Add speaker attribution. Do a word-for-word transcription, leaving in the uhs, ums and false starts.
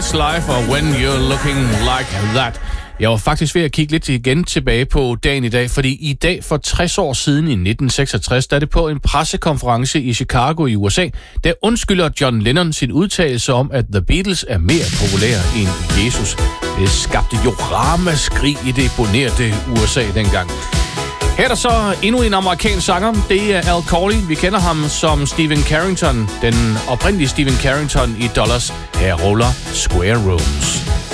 Speaker 1: Nice Life og When You're Looking Like That. Jeg var faktisk ved at kigge lidt igen tilbage på dagen i dag, fordi i dag for tres år siden i nitten seksogtres, der er det på en pressekonference i Chicago i U S A, der undskylder John Lennon sin udtalelse om, at The Beatles er mere populære end Jesus. Det skabte jo ramaskrig i det bonerte U S A dengang. Her er der så endnu en amerikansk sanger. Det er Al Corley. Vi kender ham som Stephen Carrington, den oprindelige Stephen Carrington i Dollars. Her ruller Square Rooms.